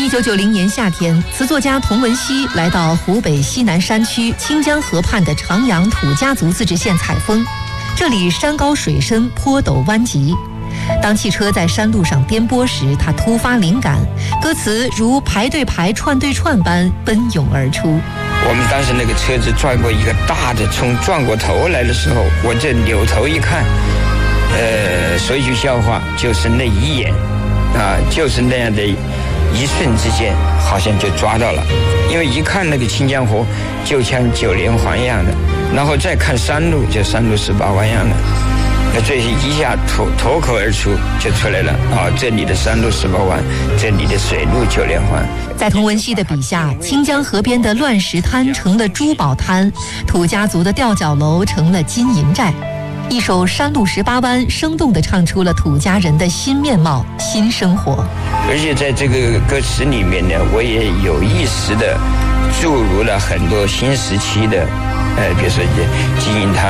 1990年夏天，词作家童文熙来到湖北西南山区清江河畔的长阳土家族自治县采风。这里山高水深，坡陡弯急。当汽车在山路上颠簸时，他突发灵感，歌词如排对排、串对串般奔涌而出。 我们当时那个车子转过一个大的冲，转过头来的时候，我这扭头一看，说一句笑话，就是那一眼，就是那样的一瞬之间，好像就抓到了。因为一看那个清江河，就像九连环一样的，然后再看山路，就山路18弯一样的。这一下脱口而出就出来了这里的山路18弯，这里的水路9连环。 在童文熙的笔下，清江河边的乱石滩成了珠宝滩，土家族的吊脚楼成了金银寨。一首《山路18弯》生动地唱出了土家人的新面貌、新生活。 而且在这个歌词里面呢，我也有意识地注入了很多新时期的，比如说金银滩